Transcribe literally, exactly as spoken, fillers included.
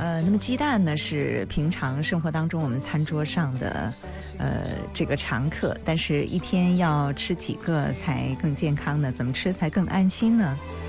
呃，那么鸡蛋呢是平常生活当中我们餐桌上的呃这个常客，但是一天要吃几个才更健康呢？怎么吃才更安心呢？